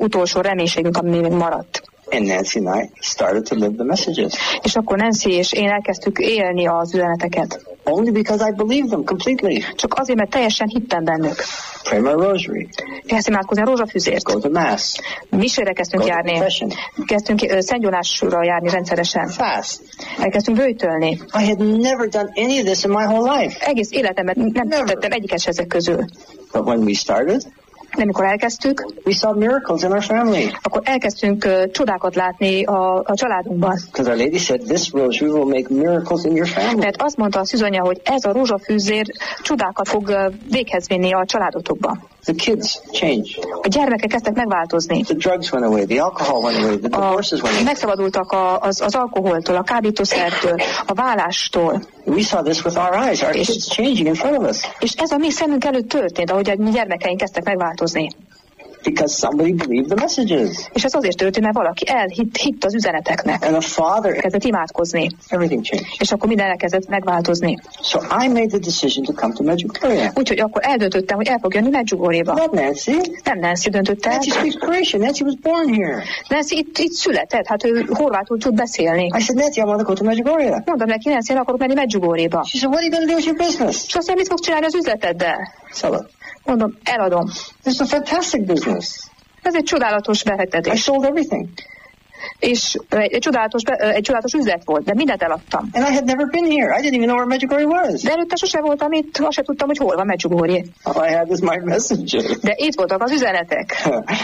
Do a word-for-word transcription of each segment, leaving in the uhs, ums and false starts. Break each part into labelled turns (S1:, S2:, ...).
S1: utolsó reménységünk, ami még maradt.
S2: And Nancy and I started to live the messages.
S1: És akkor Nancy és én elkezdtük élni az üzeneteket.
S2: Only because I believed them completely.
S1: Csak azért, mert teljesen hittem bennük.
S2: Pray my rosary.
S1: Kezdtem imádkozni a rózsafűzért.
S2: Go to mass.
S1: Misére kezdtünk
S2: Go to
S1: járni.
S2: confession.
S1: Kezdtünk uh, szentgyónásra járni rendszeresen.
S2: Fast.
S1: Elkezdtünk böjtölni.
S2: I had never done any of this in my whole life.
S1: Egész életemben nem
S2: Never.
S1: tettem egyiket se ezek közül.
S2: But when we started,
S1: De amikor elkezdtük,
S2: we saw miracles in our family.
S1: akkor elkezdtünk uh, csodákat látni a, a családunkban.
S2: Because our lady said, this rosary will make miracles in your family.
S1: Mert azt mondta a szüzanya, hogy ez a rózsafűzér csodákat fog uh, véghez vinni a családotokba.
S2: The kids changed.
S1: A gyermekek kezdtek megváltozni.
S2: The drugs went away. The alcohol went away. The divorces went away.
S1: Megszabadultak a, az, az alkoholtól, a kábítószertől, a vállástól.
S2: We saw this with our eyes. Our kids changing in front of us.
S1: És ez a mi szemünk előtt történt, ahogy a mi gyermekeink kezdtek megváltozni.
S2: Because somebody believed the messages.
S1: És ez azért történt, mert valaki elhitt hitt az üzeneteknek.
S2: And a father,
S1: Kezdett imádkozni.
S2: everything changed.
S1: És akkor minden elkezdett megváltozni.
S2: So I made the decision to come to Medjugorje.
S1: Úgyhogy akkor eldöntöttem, hogy el fog jönni Medjugorjéba.
S2: Not Nancy.
S1: Nem Nancy döntötte el.
S2: Nancy speaks Croatian. Nancy was born here.
S1: Nancy itt, itt született, hát ő horvátul tud beszélni.
S2: I said, Nancy, I want to go to Medjugorje.
S1: Mondtam neki, Nancy, én akarok menni Medjugorjéba.
S2: She said, what are you going to do with your business?
S1: És azt mondja, mit fogsz csinálni az üzleteddel?
S2: Sell it.
S1: Mondom, eladom.
S2: This is a fantastic business.
S1: Ez egy csodálatos
S2: I
S1: befektetés.
S2: sold everything.
S1: És egy, egy, csodálatos, be- egy csodálatos üzlet volt, de mindent eladtam.
S2: And I had never been here. I didn't even know where Medjugorje was.
S1: De előtte sose voltam itt, azt sem tudtam, hogy hol van Medjugorje.
S2: All I had was my messages.
S1: De itt voltak az üzenetek.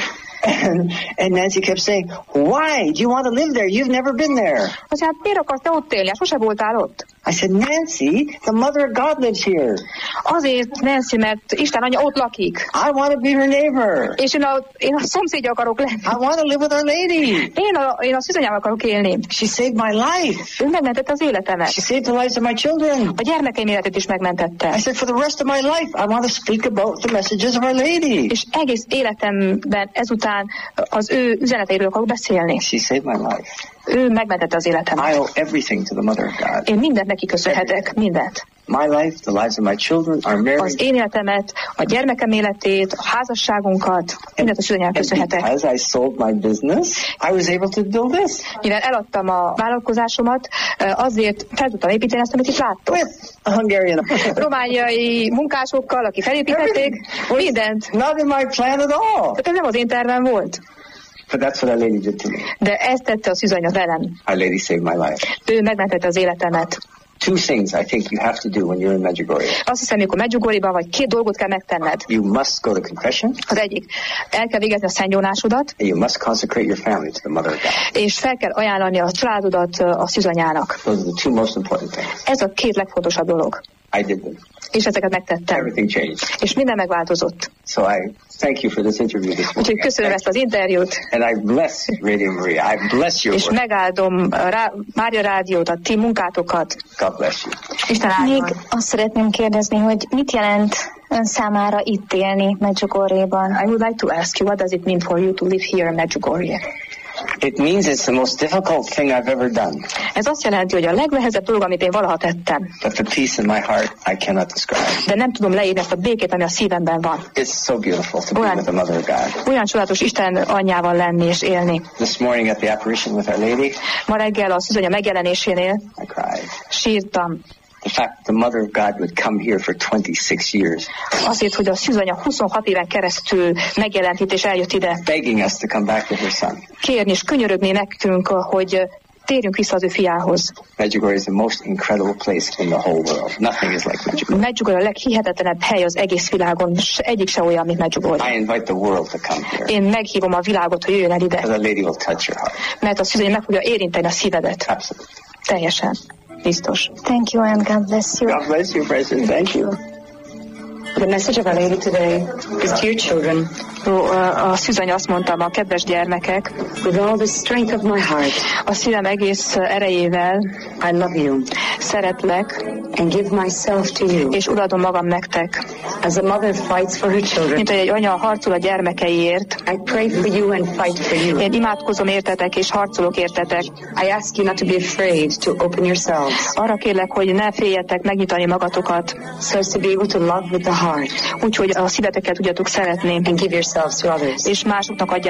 S2: And, and Nancy kept saying, why? Do you want to live there? You've never been there.
S1: Azt hát miért akarsz te ott élni? Hát sose voltál ott.
S2: I said, Nancy, the mother of God lives here.
S1: Azért, Nancy, mert Isten anyja ott lakik.
S2: I want to be her neighbor.
S1: És én a, én a szomszédja akarok lenni.
S2: I want to live with Our Lady.
S1: Én a, én a szüzanyával akarok élni.
S2: She saved my life.
S1: Ő megmentette az életemet.
S2: She saved the lives of my children.
S1: A gyermekeim életét is megmentette.
S2: I said, for the rest of my life, I want to speak about the messages of Our Lady.
S1: És egész életemben ezután az ő üzeneteiről akarok beszélni.
S2: She saved my life.
S1: Ő megmentette az
S2: I
S1: életemet.
S2: owe everything to the Mother of God.
S1: Én mindent neki köszönhetek, mindent.
S2: My life, the lives of my children, our
S1: Az
S2: marriage.
S1: én életemet, a gyermekem életét, a házasságunkat, mindent a szüzanyának
S2: And
S1: köszönhetek.
S2: because I sold my business, I was able to build this
S1: Mivel eladtam a vállalkozásomat, azért fel tudtam építeni azt, amit itt láttok.
S2: with a Hungarian.
S1: Romániai munkásokkal, akik felépítették, mindent.
S2: Not in my plan at all.
S1: Tehát ez nem az én tervem volt.
S2: But that's what Our Lady did to me.
S1: De ezt tette a szüzanya velem.
S2: Our Lady saved my life.
S1: Ő megmentette az életemet.
S2: Two things I think you have to do when you're in Medjugorje.
S1: Azt hiszem, amikor Medjugorjéban vagy, két dolgot kell megtenned.
S2: You must go to confession,
S1: Az egyik, el kell végezni a szentgyónásodat,
S2: and you must consecrate your family to the Mother of God.
S1: és fel kell ajánlani a családodat a szüzanyának.
S2: Those are the two most important things.
S1: Ez a két legfontosabb dolog.
S2: I did them.
S1: És ezeket megtettem.
S2: Everything changed.
S1: És minden megváltozott.
S2: So I thank you for this interview this
S1: Úgyhogy
S2: morning.
S1: köszönöm ezt az interjút,
S2: And I bless Radio Maria. I bless your
S1: és
S2: work.
S1: megáldom a Rá- Mária Rádiót, a ti munkátokat.
S2: God bless you.
S1: Isten
S3: Még
S1: áldjon.
S3: azt szeretném kérdezni, hogy mit jelent ön számára itt élni Medjugorjéban?
S1: I would like to ask you, what does it mean for you to live here in Medjugorje?
S2: It means it's the most difficult thing I've ever done.
S1: Ez azt jelenti, hogy a legnehezebb dolog, amit én valaha tettem,
S2: But the peace in my heart I cannot describe.
S1: de nem tudom leírni ezt a békét, ami a szívemben van.
S2: It's so beautiful to be
S1: Olyan-
S2: with the Mother of God.
S1: Olyan csodálatos Isten anyjával lenni és élni.
S2: This morning at the apparition with Our Lady,
S1: Ma reggel a szüzanya megjelenésénél
S2: I cried.
S1: sírtam.
S2: The fact that the Mother of God would come here for twenty-six years,
S1: Azért, hogy a szüzanya huszonhat éven keresztül megjelent itt és eljött ide.
S2: begging us to come back with her son.
S1: Kérni és könyörögni nekünk, hogy térjünk vissza az ő fiához.
S2: Medjugorje is the most incredible place in the whole world. Nothing is like Medjugorje.
S1: Medjugorje a leghihetetlenebb hely az egész világon, s egyik se olyan, mint
S2: I
S1: Medjugorje.
S2: invite the world to come here.
S1: Én meghívom a világot, hogy jöjjön el ide,
S2: Because Our Lady will touch your heart.
S1: mert a szüzanya meg fogja érinteni a szívedet.
S2: Absolutely.
S1: Teljesen. Biztos.
S3: Thank you and God bless you.
S2: God bless you, President. Thank you.
S4: The message of Our Lady today is to your children.
S1: Ó, a a szüzanya azt mondta, a kedves gyermekek,
S4: With all the strength of my heart,
S1: a szívem egész erejével
S4: I love you
S1: szeretlek,
S4: and give myself to you.
S1: és odaadom magam nektek.
S4: As a mother fights for her children,
S1: Mint hogy egy anya harcol a gyermekeiért,
S4: I pray for you and fight for you.
S1: én imádkozom értetek, és harcolok értetek.
S4: I ask you not to be afraid to open yourselves,
S1: Arra kérlek, hogy ne féljetek megnyitani magatokat,
S4: so as to be able to love with the heart
S1: úgyhogy a szíveteket tudjatok szeretni,
S4: and give yourselves to others.
S1: és másoknak adjátok